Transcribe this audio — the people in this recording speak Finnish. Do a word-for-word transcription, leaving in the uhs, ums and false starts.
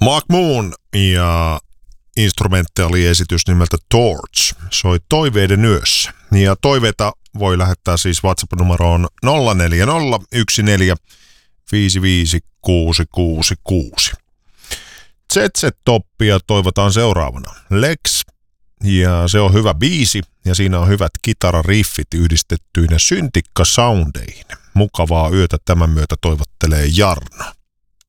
Mark Moon ja instrumentaaliesitys nimeltä Torch soi Toiveiden yössä. Ja toiveita voi lähettää siis WhatsApp-numeroon nolla neljä nolla yksi neljä viisi viisi kuusi kuusi kuusi. Z Z-toppia toivotaan seuraavana. Lex, ja se on hyvä biisi, ja siinä on hyvät kitarariffit yhdistettyinä syntikkasoundeihin. Mukavaa yötä tämän myötä toivottelee Jarno.